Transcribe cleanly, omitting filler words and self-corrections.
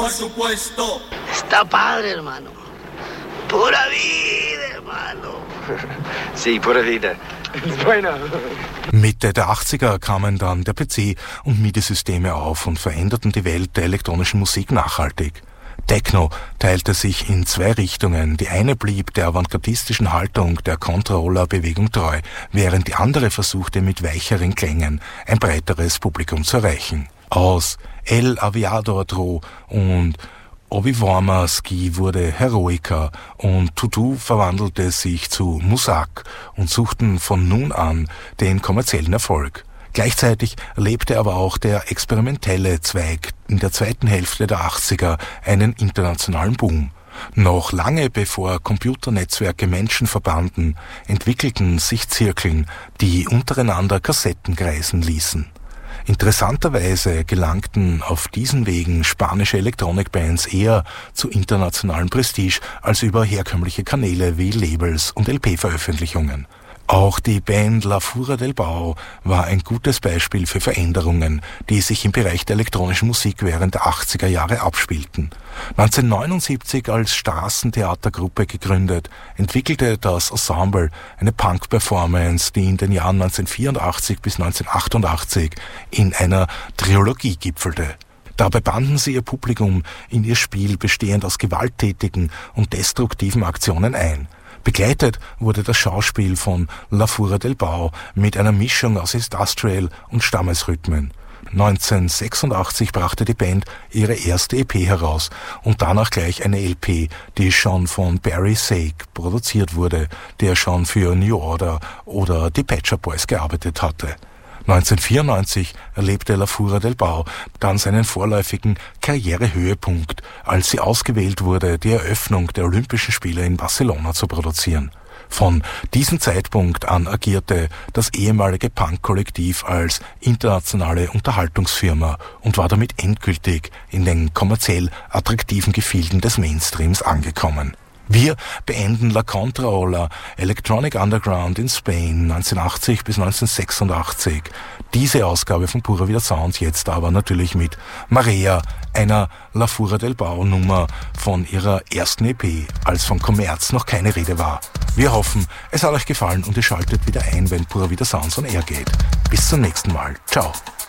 por supuesto. Está padre, hermano. Pura vida, hermano. Sí, pura vida. Bueno. Mitte der 80er kamen dann der PC und MIDI-Systeme auf und veränderten die Welt der elektronischen Musik nachhaltig. Techno teilte sich in zwei Richtungen. Die eine blieb der avantgardistischen Haltung der Controller-Bewegung treu, während die andere versuchte, mit weicheren Klängen ein breiteres Publikum zu erreichen. Aus El Aviador Tro und Obi Warmer Ski wurde Heroica und Tutu verwandelte sich zu Musak und suchten von nun an den kommerziellen Erfolg. Gleichzeitig erlebte aber auch der experimentelle Zweig in der zweiten Hälfte der 80er einen internationalen Boom. Noch lange bevor Computernetzwerke Menschen verbanden, entwickelten sich Zirkeln, die untereinander Kassetten kreisen ließen. Interessanterweise gelangten auf diesen Wegen spanische Elektronikbands eher zu internationalem Prestige als über herkömmliche Kanäle wie Labels und LP-Veröffentlichungen. Auch die Band La Fura del Bau war ein gutes Beispiel für Veränderungen, die sich im Bereich der elektronischen Musik während der 80er Jahre abspielten. 1979 als Straßentheatergruppe gegründet, entwickelte das Ensemble eine Punk-Performance, die in den Jahren 1984 bis 1988 in einer Trilogie gipfelte. Dabei banden sie ihr Publikum in ihr Spiel bestehend aus gewalttätigen und destruktiven Aktionen ein. Begleitet wurde das Schauspiel von La Fura del Bau mit einer Mischung aus Industrial und Stammesrhythmen. 1986 brachte die Band ihre erste EP heraus und danach gleich eine LP, die schon von Barry Sake produziert wurde, der schon für New Order oder die Pet Shop Boys gearbeitet hatte. 1994 erlebte La Fura del Bau dann seinen vorläufigen Karrierehöhepunkt, als sie ausgewählt wurde, die Eröffnung der Olympischen Spiele in Barcelona zu produzieren. Von diesem Zeitpunkt an agierte das ehemalige Punk-Kollektiv als internationale Unterhaltungsfirma und war damit endgültig in den kommerziell attraktiven Gefilden des Mainstreams angekommen. Wir beenden La Contra Electronic Underground in Spain 1980 bis 1986. Diese Ausgabe von Pura Vida Sound jetzt aber natürlich mit Marea, einer La Fura del Bau Nummer von ihrer ersten EP, als von Kommerz noch keine Rede war. Wir hoffen, es hat euch gefallen und ihr schaltet wieder ein, wenn Pura Vida Sound on Air geht. Bis zum nächsten Mal. Ciao.